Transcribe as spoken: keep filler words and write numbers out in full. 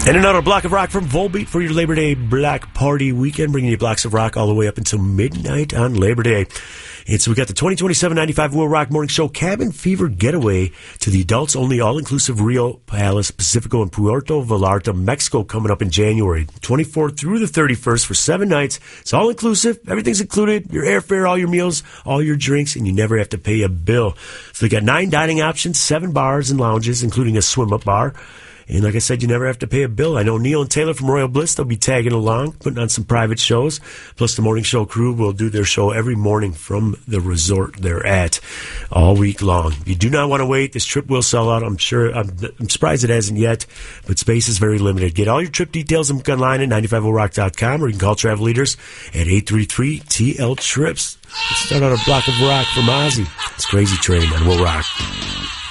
And another block of rock from Volbeat for your Labor Day Black Party weekend, bringing you blocks of rock all the way up until midnight on Labor Day. And so we got the twenty twenty-seven ninety-five Will Rock Morning Show Cabin Fever Getaway to the adults-only all-inclusive Rio Palace Pacifico in Puerto Vallarta, Mexico, coming up in January twenty-fourth through the thirty-first for seven nights. It's all-inclusive. Everything's included. Your airfare, all your meals, all your drinks, and you never have to pay a bill. So they got nine dining options, seven bars and lounges, including a swim-up bar. And like I said, you never have to pay a bill. I know Neil and Taylor from Royal Bliss, they'll be tagging along, putting on some private shows. Plus, the morning show crew will do their show every morning from the resort they're at all week long. You do not want to wait. This trip will sell out. I'm sure. I'm, I'm surprised it hasn't yet, but space is very limited. Get all your trip details and book online at nine five zero rock dot com, or you can call Travel Leaders at eight three three T L Trips. Let's start on a block of rock from Ozzy. It's Crazy Train on Will Rock.